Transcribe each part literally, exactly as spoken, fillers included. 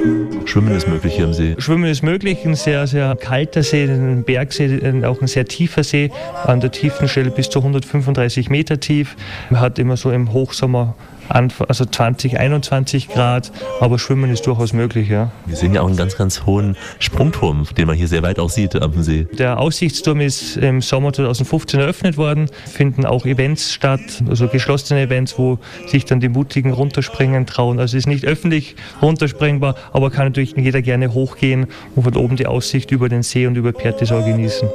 Schwimmen ist möglich hier am See? Schwimmen ist möglich, ein sehr, sehr kalter See, ein Bergsee, auch ein sehr tiefer See, an der tiefsten Stelle bis zu hundertfünfunddreißig Meter tief. Man hat immer so im Hochsommer also zwanzig, einundzwanzig Grad, aber Schwimmen ist durchaus möglich, ja. Wir sehen ja auch einen ganz, ganz hohen Sprungturm, den man hier sehr weit auch sieht am See. Der Aussichtsturm ist im Sommer zweitausendfünfzehn eröffnet worden, finden auch Events statt, also geschlossene Events, wo sich dann die Mutigen runterspringen trauen. Also es ist nicht öffentlich runterspringbar, aber kann natürlich jeder gerne hochgehen und von oben die Aussicht über den See und über Pertisau genießen.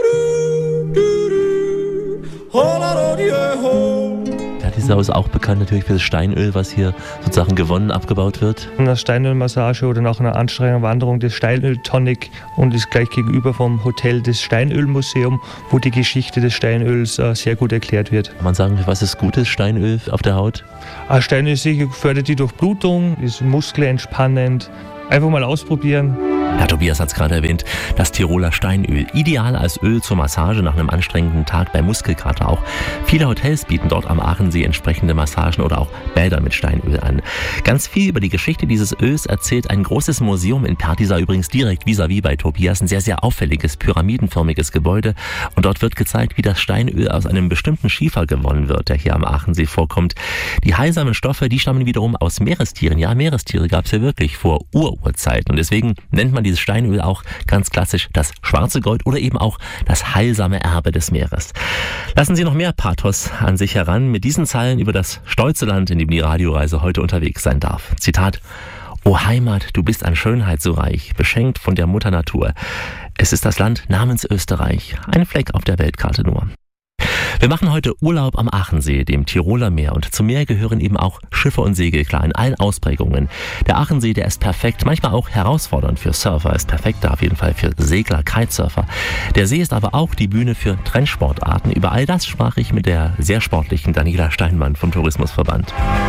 Pertisau ist auch bekannt natürlich für das Steinöl, was hier sozusagen gewonnen, abgebaut wird. Eine Steinölmassage oder nach einer anstrengenden Wanderung des Steinöltonic und ist gleich gegenüber vom Hotel des Steinölmuseum, wo die Geschichte des Steinöls äh, sehr gut erklärt wird. Kann man sagen, was ist gutes Steinöl auf der Haut? Ah, Steinöl sicher fördert die Durchblutung, ist muskelentspannend. Einfach mal ausprobieren. Ja, Tobias hat es gerade erwähnt, das Tiroler Steinöl. Ideal als Öl zur Massage nach einem anstrengenden Tag bei Muskelkater auch. Viele Hotels bieten dort am Aachensee entsprechende Massagen oder auch Bäder mit Steinöl an. Ganz viel über die Geschichte dieses Öls erzählt ein großes Museum in Pertisau, übrigens direkt vis-à-vis bei Tobias. Ein sehr, sehr auffälliges, pyramidenförmiges Gebäude. Und dort wird gezeigt, wie das Steinöl aus einem bestimmten Schiefer gewonnen wird, der hier am Aachensee vorkommt. Die heilsamen Stoffe, die stammen wiederum aus Meerestieren. Ja, Meerestiere gab es ja wirklich vor Ururzeiten. Und deswegen nennt man dieses Steinöl auch ganz klassisch das schwarze Gold oder eben auch das heilsame Erbe des Meeres. Lassen Sie noch mehr Pathos an sich heran mit diesen Zeilen über das stolze Land, in dem die Radioreise heute unterwegs sein darf. Zitat: O Heimat, du bist an Schönheit so reich, beschenkt von der Mutter Natur. Es ist das Land namens Österreich, ein Fleck auf der Weltkarte nur. Wir machen heute Urlaub am Aachensee, dem Tiroler Meer. Und zum Meer gehören eben auch Schiffe und Segel, klar, in allen Ausprägungen. Der Aachensee, der ist perfekt, manchmal auch herausfordernd für Surfer, ist perfekt da auf jeden Fall für Segler, Kitesurfer. Der See ist aber auch die Bühne für Trendsportarten. Über all das sprach ich mit der sehr sportlichen Daniela Steinmann vom Tourismusverband.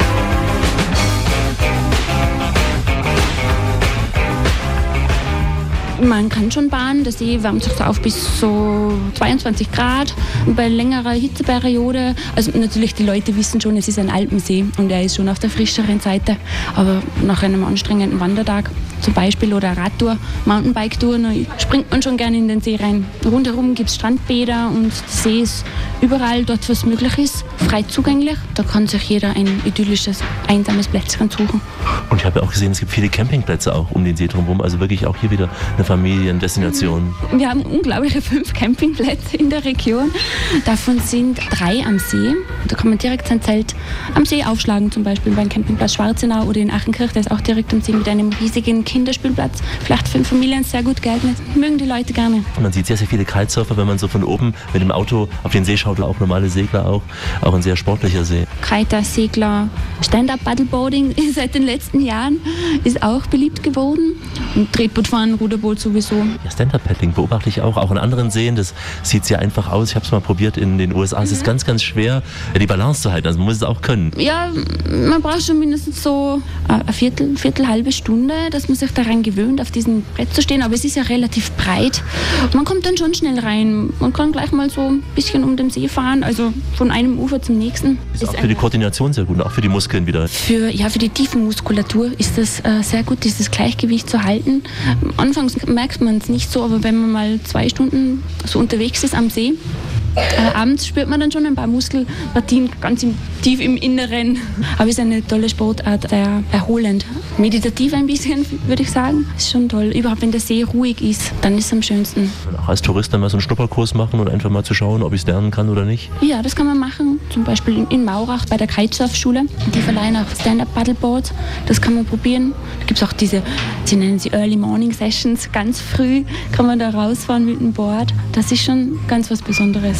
Man kann schon baden, der See wärmt sich so auf bis so zweiundzwanzig Grad bei längerer Hitzeperiode. Also natürlich, die Leute wissen schon, es ist ein Alpensee und er ist schon auf der frischeren Seite. Aber nach einem anstrengenden Wandertag zum Beispiel oder Radtour, Mountainbike-Tour, springt man schon gerne in den See rein. Rundherum gibt es Strandbäder und der See ist überall dort, was möglich ist, frei zugänglich. Da kann sich jeder ein idyllisches, einsames Plätzchen suchen. Und ich habe ja auch gesehen, es gibt viele Campingplätze auch um den See drumherum, also wirklich auch hier wieder eine Familiendestination. Wir haben unglaubliche fünf Campingplätze in der Region. Davon sind drei am See. Da kann man direkt sein Zelt am See aufschlagen, zum Beispiel beim Campingplatz Schwarzenau oder in Achenkirch, der ist auch direkt am See mit einem riesigen Kinderspielplatz. Vielleicht für Familien sehr gut geeignet. Mögen die Leute gerne. Man sieht sehr, sehr viele Kitesurfer, wenn man so von oben mit dem Auto auf den See schaut, auch normale Segler auch. Auch ein sehr sportlicher See. Kiter, Segler, Stand-Up-Paddleboarding seit den letzten Jahren ist auch beliebt geworden. Und Tretbootfahren, Ruderboot sowieso. Ja, Stand-Up-Paddling beobachte ich auch, auch in anderen Seen. Das sieht sehr einfach aus. Ich habe es mal probiert in den U S A. Es mhm. ist ganz, ganz schwer, die Balance zu halten. Also man muss es auch können. Ja, man braucht schon mindestens so eine Viertel, Viertel, halbe Stunde, dass man sich daran gewöhnt, auf diesem Brett zu stehen. Aber es ist ja relativ breit. Man kommt dann schon schnell rein. Man kann gleich mal so ein bisschen um den See fahren, also von einem Ufer zum nächsten. Das ist auch für die Koordination sehr gut, auch für die Muskeln wieder. Für, ja, für die Tiefenmuskulatur ist das äh, sehr gut, dieses Gleichgewicht zu halten. Anfangs merkt man es nicht so, aber wenn man mal zwei Stunden so unterwegs ist am See, äh, abends spürt man dann schon ein paar Muskelpartien ganz im, tief im Inneren. Aber es ist eine tolle Sportart, sehr erholend. Meditativ ein bisschen, würde ich sagen. Ist schon toll. Überhaupt, wenn der See ruhig ist, dann ist es am schönsten. Und auch als Tourist dann mal so einen Schnupperkurs machen und einfach mal zu schauen, ob ich es lernen kann oder nicht? Ja, das kann man machen. Zum Beispiel in, in Maurach bei der Kitesurf-Schule. Die verleihen auch Stand-Up-Paddleboards. Das kann man probieren. Da gibt es auch diese, sie nennen sie Early Morning Sessions. Ganz früh kann man da rausfahren mit dem Board. Das ist schon ganz was Besonderes.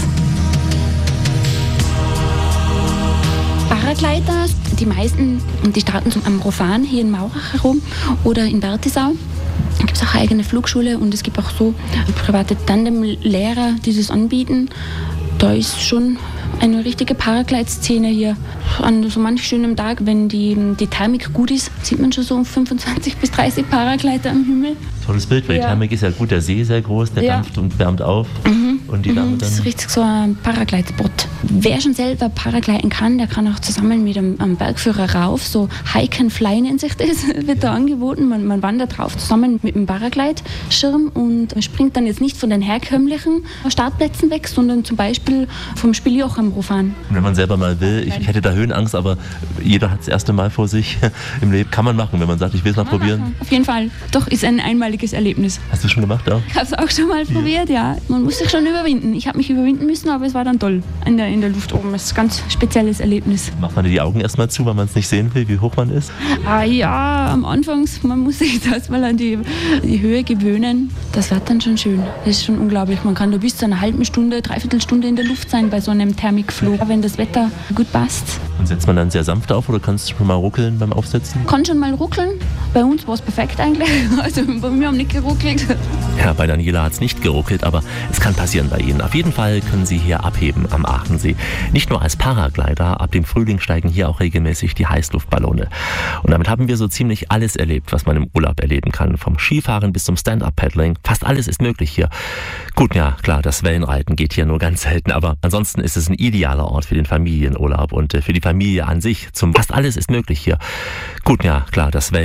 Paragleiter, die meisten, die starten zum am Profan hier in Maurach herum oder in Pertisau. Da gibt es auch eine eigene Flugschule und es gibt auch so private Tandemlehrer, die das anbieten. Da ist schon eine richtige Paraglide-Szene hier. An so manch schönem Tag, wenn die, die Thermik gut ist, sieht man schon so fünfundzwanzig bis dreißig Paragleiter am Himmel. Tolles Bild, weil Ja. die Thermik ist ja gut, der See ist sehr groß, der Ja. dampft und wärmt auf. Mhm. Und die Dame Das ist dann... richtig so ein Paraglide-Spot. Wer schon selber Paragliden kann, der kann auch zusammen mit einem, einem Bergführer rauf. So Hike and Fly nennt sich das, wird da angeboten. Man, man wandert drauf zusammen mit einem Paraglide-Schirm und springt dann jetzt nicht von den herkömmlichen Startplätzen weg, sondern zum Beispiel vom Spieljoch am Rofan. Und wenn man selber mal will, ich, ich hätte da Höhenangst, aber jeder hat das erste Mal vor sich im Leben. Kann man machen, wenn man sagt, ich will es mal probieren. Auf jeden Fall. Doch, ist ein einmaliges Erlebnis. Hast du schon gemacht auch? Ich habe es auch schon mal probiert, ja. Man muss sich schon überwinden. Ich habe mich überwinden müssen, aber es war dann toll in der, in der Luft oben. Das ist ein ganz spezielles Erlebnis. Macht man die Augen erstmal zu, weil man es nicht sehen will, wie hoch man ist? Ah ja, am Anfang, man muss sich das mal an die, die Höhe gewöhnen. Das wird dann schon schön. Das ist schon unglaublich. Man kann da bis zu einer halben Stunde, dreiviertel Stunde in der Luft sein bei so einem Thermikflug, wenn das Wetter gut passt. Und setzt man dann sehr sanft auf oder kannst du schon mal ruckeln beim Aufsetzen? Kann schon mal ruckeln. Bei uns war es perfekt eigentlich. Also bei mir haben nicht geruckelt. Ja, bei Daniela hat es nicht geruckelt, aber es kann passieren bei Ihnen. Auf jeden Fall können Sie hier abheben am Aachensee. Nicht nur als Paraglider, ab dem Frühling steigen hier auch regelmäßig die Heißluftballone. Und damit haben wir so ziemlich alles erlebt, was man im Urlaub erleben kann. Vom Skifahren bis zum Stand-Up-Paddling. Fast alles ist möglich hier. Gut, ja klar, das Wellenreiten geht hier nur ganz selten, aber ansonsten ist es ein idealer Ort für den Familienurlaub und für die Familie an sich. Zum fast alles ist möglich hier. Gut, ja klar, das Wellen